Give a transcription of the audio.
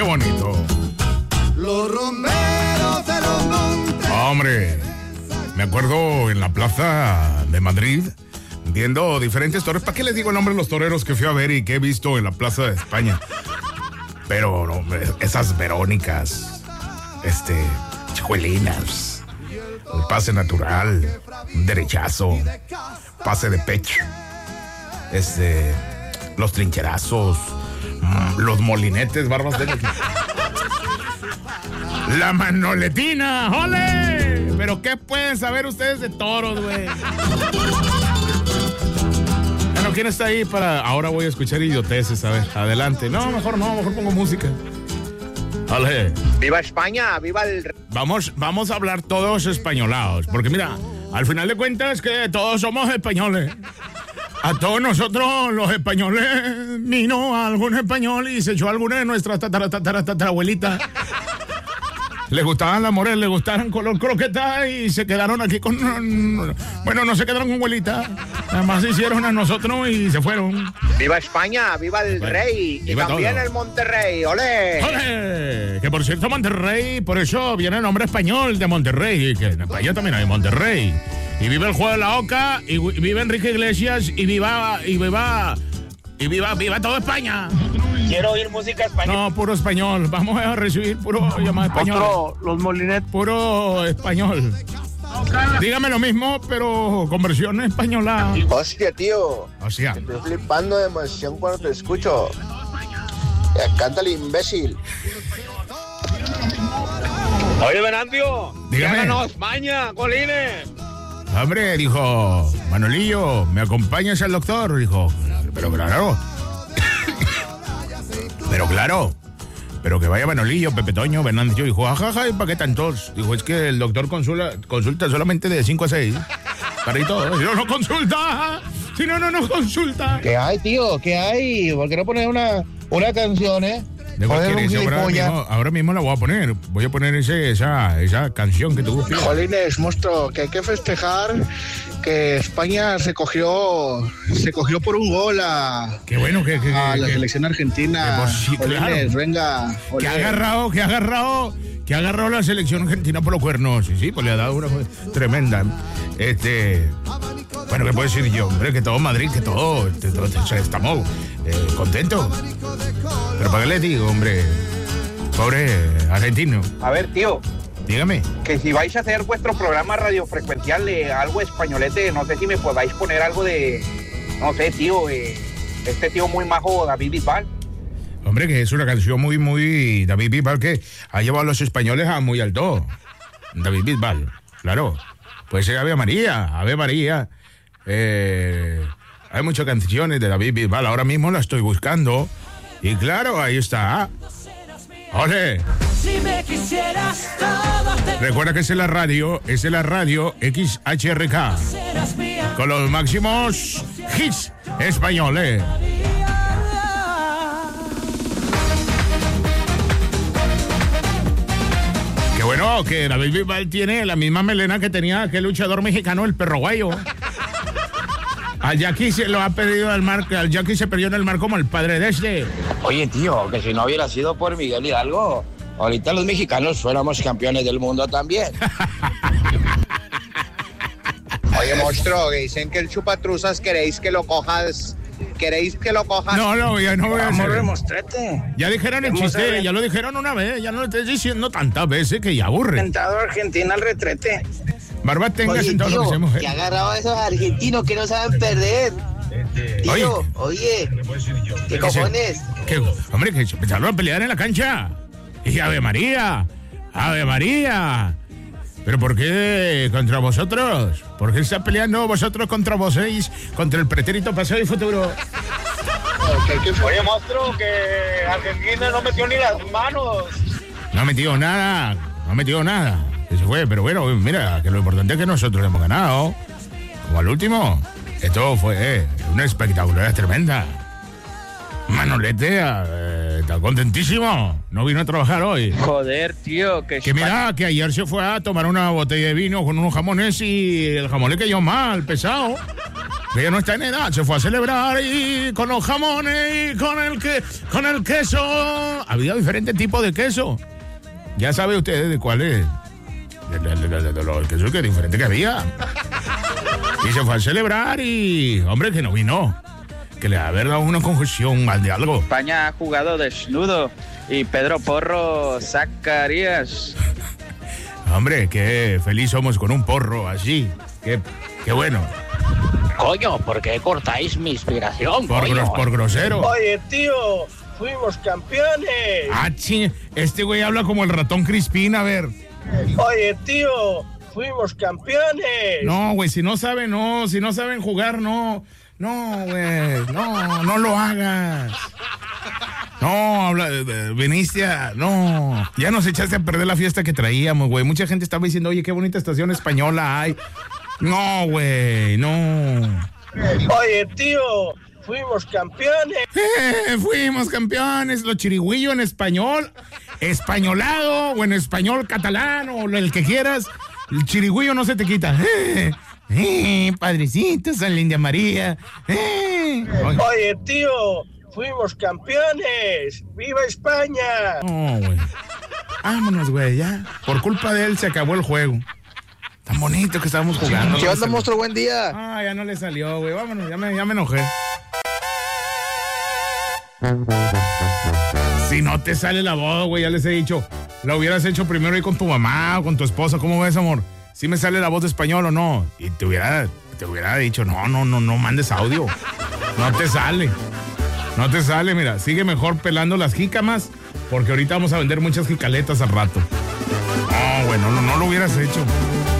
qué bonito. Los romeros de los montes. Hombre, me acuerdo en la plaza de Madrid viendo diferentes toreros. ¿Para qué les digo el nombre de los toreros que fui a ver y que he visto en la plaza de España? Pero no, esas Verónicas, chicuelinas, el pase natural, un derechazo, pase de pecho, los trincherazos, los molinetes, barbas de la manoletina, ¡ole! Pero ¿qué pueden saber ustedes de toros, güey? Bueno, ¿quién está ahí para...? Ahora voy a escuchar idioteces, a ver, adelante. No, mejor pongo música. ¡Ole! ¡Viva España! ¡Viva el... Vamos a hablar todos españolados, porque mira, al final de cuentas que todos somos españoles. A todos nosotros, los españoles, vino algún español y se echó alguna de nuestras tatarabuelitas. Le gustaban las morenas, le gustaban color croqueta y se quedaron aquí con... Bueno, no se quedaron con abuelita. Además se hicieron a nosotros y se fueron. ¡Viva España! ¡Viva el rey! Y también todo. El Monterrey. ¡Ole! ¡Ole! Que por cierto, Monterrey, por eso viene el nombre español de Monterrey. Que en España también hay Monterrey. Y vive el juego de la Oca, y vive Enrique Iglesias, y viva toda España. Quiero oír música española. No, puro español. Vamos a recibir puro llamado español. Los molinetes. Puro español. Dígame lo mismo, pero con versión española. Hostia, tío. Hostia. Estoy flipando de emoción cuando te escucho. Canta el imbécil. Oye, Venancio. Dígame. ¿Qué ganó España, Colines? Hombre, dijo Manolillo, ¿me acompañas al doctor? Dijo, pero claro, pero que vaya Manolillo, Pepe Toño, Venancio. Dijo, ajaja, ¿y para qué tantos? Dijo, es que el doctor consulta solamente de 5 a 6. Para y todo. Si no consulta. Si no consulta. ¿Qué hay, tío? ¿Qué hay? ¿Por qué no poner una canción, Ahora mismo la voy a poner. Voy a poner esa canción que tú pides. Jolines, monstruo, que hay que festejar que España se cogió por un gol a la selección argentina. Jolines, claro. Venga. Que ha agarrado la selección argentina por los cuernos. Sí, pues le ha dado una tremenda. Bueno, ¿qué puedo decir yo? Hombre, que todo Madrid, que todo estamos contentos. Pero ¿para qué le digo, hombre? Pobre argentino. A ver, tío. Dígame. Que si vais a hacer vuestro programa radiofrecuencial de algo españolete, no sé si me podáis poner algo de... No sé, tío, este tío muy majo, David Bisbal. Hombre, que es una canción muy... David Bisbal que ha llevado a los españoles a muy alto. David Bisbal, claro. Pues Ave María. Hay muchas canciones de David Bisbal. Ahora mismo la estoy buscando. Y claro, ahí está. ¡Ole! Recuerda que es en la radio XHRK. Con los máximos hits españoles. Qué bueno que David Bisbal tiene la misma melena que tenía aquel luchador mexicano, el Perro Guayo. Al Jackie se lo ha perdido al mar, al Jackie se perdió en el mar como el padre de este. Oye, tío, que si no hubiera sido por Miguel Hidalgo, ahorita los mexicanos fuéramos campeones del mundo también. Oye, monstruo, que dicen que el chupatruzas ¿Queréis que lo cojas? No, ya no voy a hacer. Demostrate. Ya dijeron el chiste, ya lo dijeron una vez, ya no lo estoy diciendo tantas veces que ya aburre. Sentado Argentina al retrete. Barba tengas en todo lo que hacemos. Que ha agarrado a esos argentinos que no saben perder. Tío, oye, ¿qué cojones? Hombre, que se empezaron a pelear en la cancha. Y Ave María. ¿Pero por qué contra vosotros? ¿Por qué está peleando vosotros contra vosotros, contra el pretérito pasado y futuro? Oye, monstruo, que Argentina no metió ni las manos. No ha metido nada. Que se fue, pero bueno, mira, que lo importante es que nosotros hemos ganado. Como al último. Esto fue una espectacularidad tremenda. Manolete está contentísimo. No vino a trabajar hoy. Joder, tío, que mira, que ayer se fue a tomar una botella de vino con unos jamones y el jamón le cayó mal, pesado. Que ya no está en edad, se fue a celebrar y con los jamones y con el queso. Había diferentes tipos de queso. Ya sabe usted de cuál es. De los quesos que diferente que había. Y se fue a celebrar y, hombre, que no vino. Que le ha haber dado una congestión mal de algo. España ha jugado desnudo y Pedro Porro sacarías. Hombre, qué feliz somos con un porro así. Qué bueno. Coño, ¿por qué cortáis mi inspiración? Por grosero. Oye, tío, fuimos campeones. Ah, ching, este güey habla como el ratón Crispín, a ver. Oye, tío, fuimos campeones. No, güey, si no saben jugar, no, güey, no lo hagas. No, viniste no, ya nos echaste a perder la fiesta que traíamos, güey. Mucha gente estaba diciendo, oye, qué bonita estación española hay. No, güey, no. Oye, tío, fuimos campeones. Fuimos campeones, los chirigüillos en español, españolado o en español catalán o el que quieras. El chirigüillo no se te quita. Padrecito, San Linda María. Oye, tío, fuimos campeones. ¡Viva España! No, güey. Vámonos, güey, ya. Por culpa de él se acabó el juego. Tan bonito que estábamos jugando. ¿Qué onda, monstruo? Buen día. Ah, ya no le salió, güey. Vámonos, ya me enojé. Si no te sale la voz, güey, ya les he dicho. La hubieras hecho primero ahí con tu mamá o con tu esposa. ¿Cómo ves, amor? ¿Sí me sale la voz de español o no? Y te hubiera dicho, no mandes audio. No te sale, mira. Sigue mejor pelando las jícamas, porque ahorita vamos a vender muchas jicaletas al rato. No, güey, no lo hubieras hecho.